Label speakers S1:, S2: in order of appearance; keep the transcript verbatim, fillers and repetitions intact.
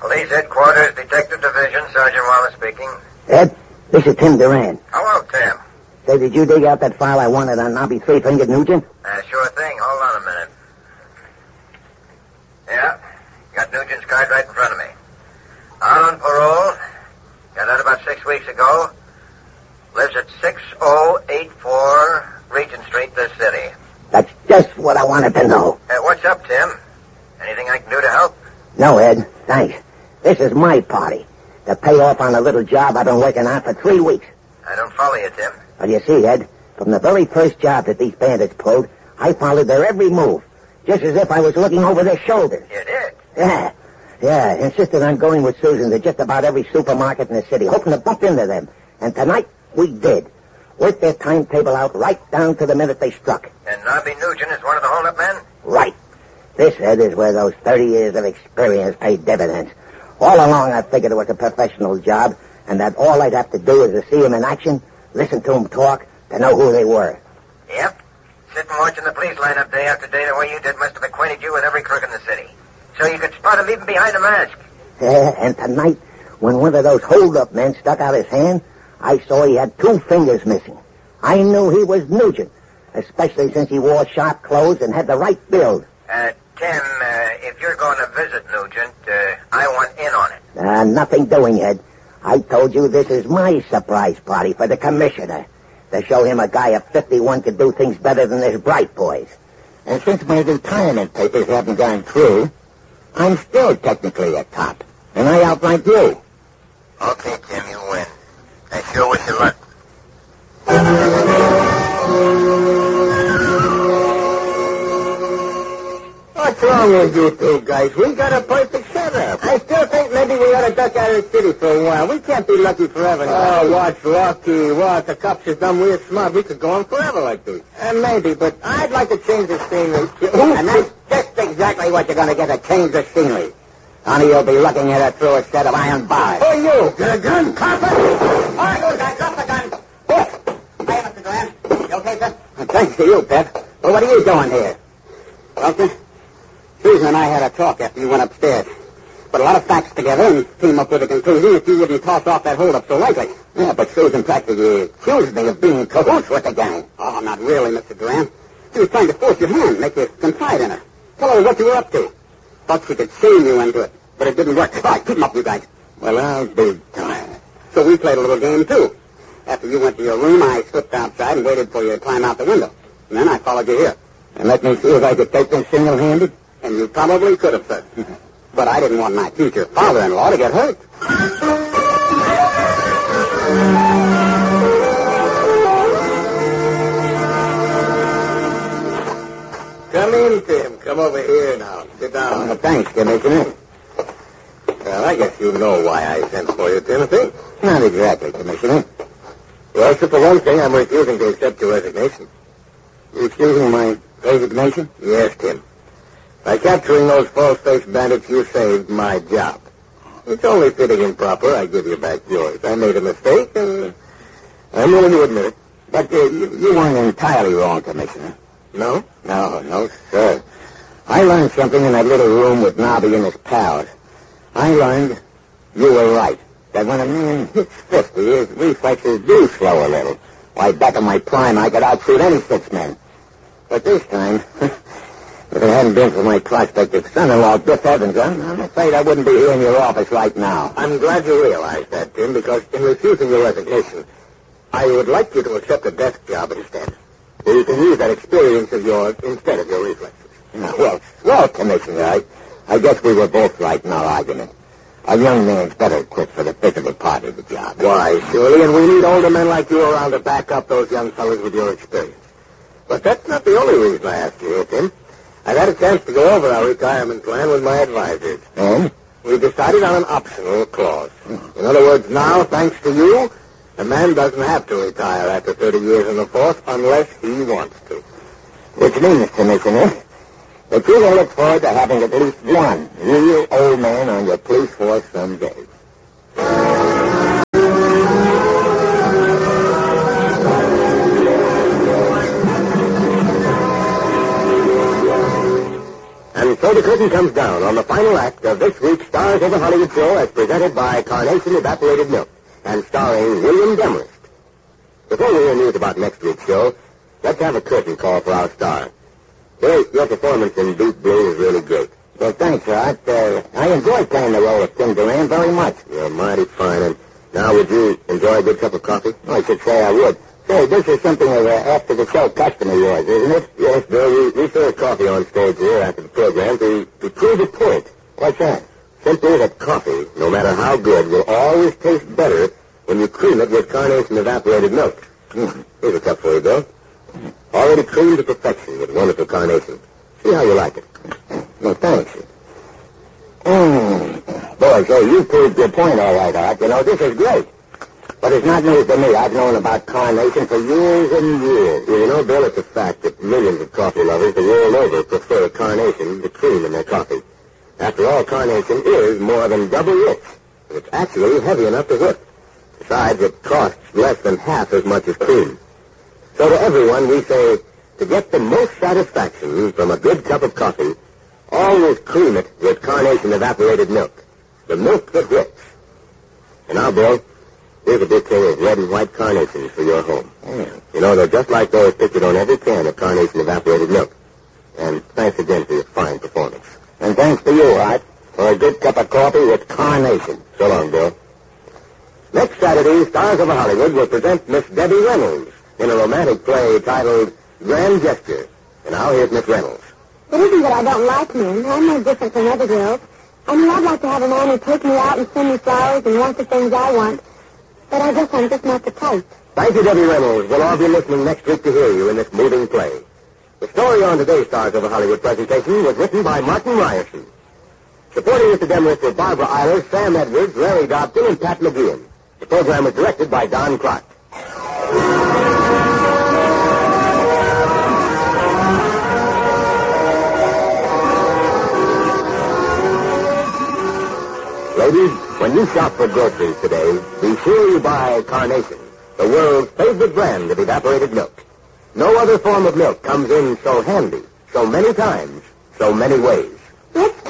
S1: Police Headquarters, Detective Division, Sergeant Wallace speaking.
S2: Ed, this is Tim Duran.
S1: Hello, Tim.
S2: Say, did you dig out that file I wanted on Nobby Three-Fingered Nugent?
S1: Uh, sure thing. Hold on a minute. Yeah, got Nugent's card right in front of me. Out on parole. Got out about six weeks ago. Lives at six oh eight four Regent Street, this city.
S2: That's just what I wanted to know.
S1: Uh, what's up, Tim? Anything I can do to help?
S2: No, Ed, thanks. This is my party. To pay off on a little job I've been working on for three weeks.
S1: I don't follow you, Tim.
S2: Well, you see, Ed, from the very first job that these bandits pulled, I followed their every move, just as if I was looking over their shoulders.
S1: You did?
S2: Yeah. Yeah, insisted on going with Susan to just about every supermarket in the city, hoping to bump into them. And tonight, we did. Worked their timetable out right down to the minute they struck.
S1: And Nobby Nugent is one of the hold-up men?
S2: Right. This, Ed, is where those thirty years of experience paid dividends. All along, I figured it was a professional job, and that all I'd have to do is to see them in action, listen to them talk, to know who they were.
S1: Yep. Sitting watching the police line up day after day the way you did must have acquainted you with every crook in the city. So you could spot him even behind a mask.
S2: Yeah, and tonight, when one of those hold-up men stuck out his hand, I saw he had two fingers missing. I knew he was Nugent, especially since he wore sharp clothes and had the right build.
S1: Uh, Tim, uh, if you're going to visit Nugent, uh, I want in on it.
S2: Uh, nothing doing, Ed. I told you this is my surprise party for the commissioner. To show him a guy at fifty-one could do things better than his bright boys. And since my retirement papers haven't gone through, I'm still technically a cop. And I outranked you.
S1: Okay, Tim, you win. I sure wish you luck.
S2: What's wrong with you two guys? We got a perfect setup. I still think maybe we ought to duck out of the city for a while. We can't be lucky forever.
S3: Oh, what's lucky? What? The cops is dumb. We're smart. We could go on forever like this.
S2: Uh, maybe, but I'd like to change the scenery. And that's just exactly what you're going to get, to change the scenery. Only you'll be looking at it through a set of iron bars.
S3: Who are you? Got a gun?
S2: Copper! All right, good guy, drop the gun. Yes. Hey, Mister Graham. You okay, sir? Thanks to you, Pep. Well, what are you doing here?
S3: Well, sir, Susan and I had a talk after you went upstairs. Put a lot of facts together and came up with a conclusion that you wouldn't toss off that hold-up so lightly.
S2: Yeah, but Susan practically accused me of being in cahoots with the gang.
S3: Oh, not really, Mister Duran. She was trying to force your hand, make you confide in her. Tell her what you were up to. Thought she could shame you into it, but it didn't work. All right, keep 'em up, you guys.
S2: Well, I'll be darned.
S3: So we played a little game, too. After you went to your room, I slipped outside and waited for you to climb out the window. And then I followed you here.
S2: And let me see if I could take this single-handed?
S3: And you probably could have, sir. But I didn't want my future father-in-law to get hurt.
S1: Come in, Tim. Come over here now. Sit down.
S2: Oh, thanks, Commissioner.
S1: Well, I guess you know why I sent for you, Timothy.
S2: Not exactly, Commissioner.
S1: Well, except for one thing, I'm refusing to accept your resignation.
S2: You excusing my resignation?
S1: Yes, Tim. By capturing those false-faced bandits, you saved my job. It's only fitting and proper I give you back yours. I made a mistake, and I'm willing to admit it.
S2: But uh, you, you weren't entirely wrong, Commissioner.
S1: No?
S2: No, no, sir. I learned something in that little room with Nobby and his pals. I learned you were right. That when a man hits fifty, his reflexes do slow a little. Why, back in my prime, I could outshoot any six men. But this time, if it hadn't been for my prospective son-in-law, Biff Evans, I'm, I'm afraid I wouldn't be here in your office right now.
S1: I'm glad you realize that, Tim, because in refusing your resignation, I would like you to accept a desk job instead. So you can use that experience of yours instead of your reflexes.
S2: No, well, well, Commissioner, I, I guess we were both right in our argument. A young man's better equipped for the physical part of the job.
S1: Why, surely, and we need older men like you around to back up those young fellas with your experience. But that's not the only reason I asked you here, Tim. I've had a chance to go over our retirement plan with my advisors.
S2: And?
S1: We decided on an optional clause. In other words, now, thanks to you, a man doesn't have to retire after thirty years in the force unless he wants to.
S2: Which means, Commissioner, that you can look forward to having at least one real old man on your police force someday.
S1: And so the curtain
S2: curtain comes down on the final act of this week's Stars Over Hollywood show as presented by Carnation Evaporated Milk and starring William Demarest. Before we hear news about next week's show, let's have a curtain call for our star. Billy, your performance in Deep Blue is really great. Well, thanks, Art. Uh, I enjoyed playing the role of Tim Duran very much. You're mighty fine. And now, would you enjoy a good cup of coffee? I should say I would. Say, this is something of an after-the-show custom of yours, isn't it? Yes, Bill. We, we serve coffee on stage here after the program to, to prove a point. What's that? Simply that coffee, no matter how good, will always taste better when you cream it with Carnation Evaporated Milk. Mm. Here's a cup for you, Bill. Already creamed to perfection with wonderful Carnation. See how you like it. Well, thanks. Mmm. Boy, so you proved your point all right, Art. You know, this is great. But it's not news to me. I've known about Carnation for years and years. Well, you know, Bill, it's a fact that millions of coffee lovers the world over prefer Carnation to cream in their coffee. After all, Carnation is more than double rich. It's actually heavy enough to whip. Besides, it costs less than half as much as cream. So to everyone, we say, to get the most satisfaction from a good cup of coffee, always cream it with Carnation Evaporated Milk. The milk that whips. And now, Bill, here's a bouquet of red and white carnations for your home. Mm. You know, they're just like those pictured on every can of Carnation Evaporated Milk. And thanks again for your fine performance. And thanks to you, Art, for a good cup of coffee with Carnation. So long, Bill. Next Saturday, Stars Over Hollywood will present Miss Debbie Reynolds in a romantic play titled Grand Gesture. And now here's Miss Reynolds.
S4: It isn't that I don't like men. I'm no different from other girls. I mean, I'd like to have a man who take me out and send me flowers and want the things I want. But I guess I'm just not the type.
S2: Thank you, Debbie Reynolds. We'll all be listening next week to hear you in this moving play. The story on today's Stars Over Hollywood presentation was written by Martin Ryerson. Supporting Mister Demarest were Barbara Eilers, Sam Edwards, Larry Dobson, and Pat McGeehan. The program was directed by Don Clark. Ladies, when you shop for groceries today, be sure you buy Carnation, the world's favorite brand of evaporated milk. No other form of milk comes in so handy, so many times, so many ways.
S4: Let's